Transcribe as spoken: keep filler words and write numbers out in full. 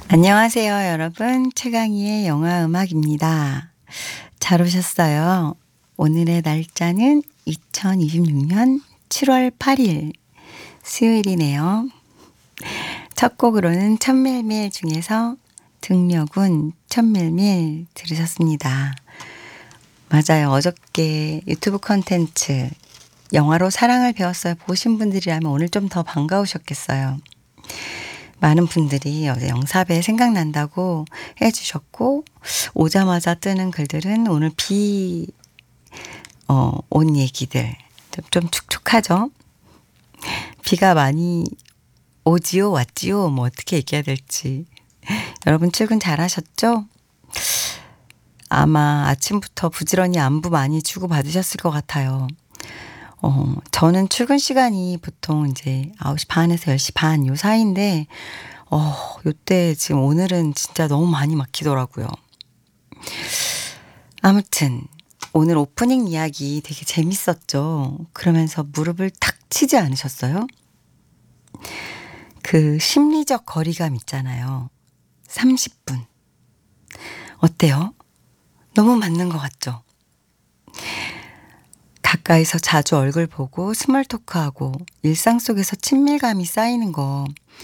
안녕하세요, 여러분. 최강희의 영화 음악입니다. 잘 오셨어요. 오늘의 날짜는 이천이십육 년 칠월 팔일 수요일이네요. 첫 곡으로는 천밀밀 중에서 등려군 천밀밀 들으셨습니다. 맞아요. 어저께 유튜브 콘텐츠 영화로 사랑을 배웠어요 보신 분들이라면 오늘 좀 더 반가우셨겠어요. 많은 분들이 어제 영사배 생각난다고 해 주셨고, 오자마자 뜨는 글들은 오늘 비, 어, 온 얘기들. 좀, 좀 축축하죠? 비가 많이 오지요, 왔지요? 뭐 어떻게 얘기해야 될지. 여러분 출근 잘 하셨죠? 아마 아침부터 부지런히 안부 많이 주고받으셨을 것 같아요. 어, 저는 출근 시간이 보통 이제 아홉 시 반에서 열 시 반 요 사이인데, 어, 요때 지금 오늘은 진짜 너무 많이 막히더라고요. 아무튼, 오늘 오프닝 이야기 되게 재밌었죠. 그러면서 무릎을 탁 치지 않으셨어요? 그 심리적 거리감 있잖아요. 삼십 분. 어때요? 너무 맞는 것 같죠? 가까이서 자주 얼굴 보고 스몰 토크하고 일상 속에서 친밀감이 쌓이는 거